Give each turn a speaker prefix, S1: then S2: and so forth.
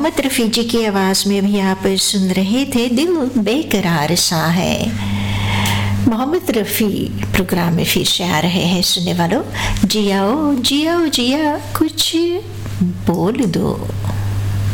S1: मोहम्मद रफ़ी जी की आवाज़ में भी आप सुन रहे थे दिल बेकरार सा है। मोहम्मद रफ़ी प्रोग्राम में फिर से आ रहे हैं सुनने वालों। जियाओ जियाओ जिया कुछ बोल दो।